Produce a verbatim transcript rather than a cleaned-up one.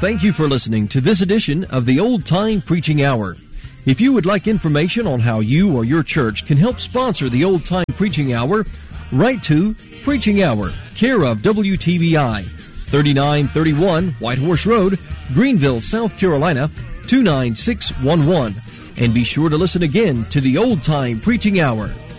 Thank you for listening to this edition of the Old Time Preaching Hour. If you would like information on how you or your church can help sponsor the Old Time Preaching Hour, write to Preaching Hour, care of W T B I, thirty-nine thirty-one White Horse Road, Greenville, South Carolina, two nine six one one. And be sure to listen again to the Old Time Preaching Hour.